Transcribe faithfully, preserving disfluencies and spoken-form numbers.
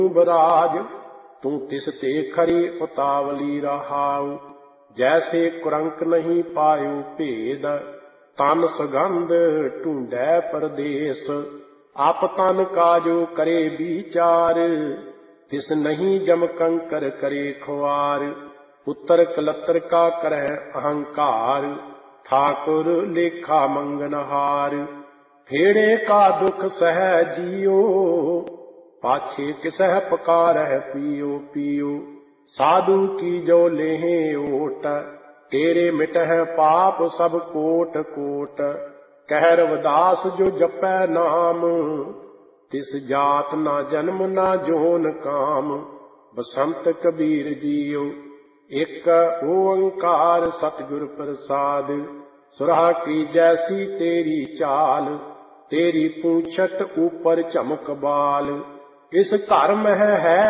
Barrage तू तिस ते खरी उतावली रहाऊ। जैसे कुरंक नहीं पायो भेद तन सुगंध ढूंढै परदेस। आप तन काजो करे विचार तिस नहीं जम कंकर करे खुआर। पुत्र कलत्र का करह अहंकार ठाकुर लेखा मंगनहार। फेड़े का दुख सह जियो पाछे किसह पुकारह पियो पियो। साधु की जो लेहे ओट तेरे मिटह पाप सब कोट कोट। कह रविदास जो जपै नाम तिस जात ना जन्म ना जोन काम। बसंत कबीर जियो एक ओंकार सतगुर प्रसाद। सुरहा की जैसी तेरी चाल तेरी पूंछट ऊपर चमक बाल। इस घर में है